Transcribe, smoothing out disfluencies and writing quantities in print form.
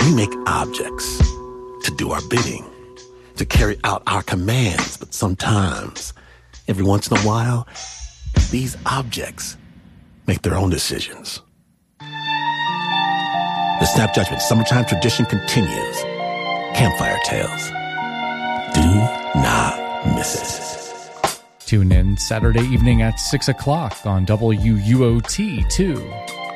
We make objects to do our bidding, to carry out our commands, but sometimes, every once in a while, these objects make their own decisions. The Snap Judgment Summertime tradition continues. Campfire Tales. Do not miss it. Tune in Saturday evening at 6 o'clock on WUOT 2.